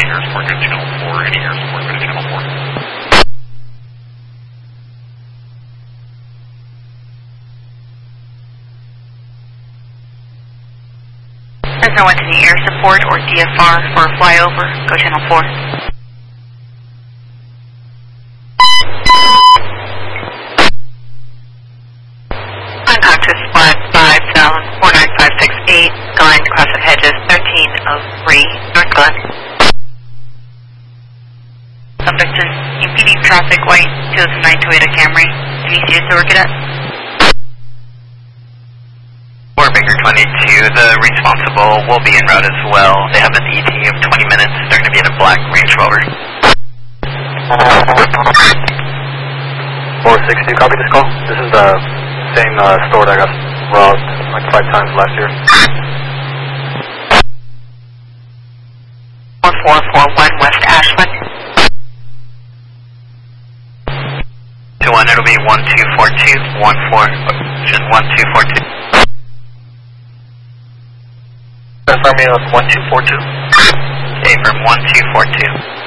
air support, go to channel 4. Any air support, go to channel 4. Cessna 1 to the air support or DFR for flyover, go channel 4. Unconscious flight 49568, Glen, cross of hedges 1303, North Glen. Subject is impeding traffic, white 20928 Camry. Can you see us to work it at? Fort Baker 22, the responsible will be en route as well. They have an ET of 20 minutes. They're going to be in a black Range Rover. 460, copy this call. This is the same store that got robbed like 5 times last year. 1441 West Ashland. 2-1, it'll be 1242, 1242. Confirm me on 1242. Okay, from 1242.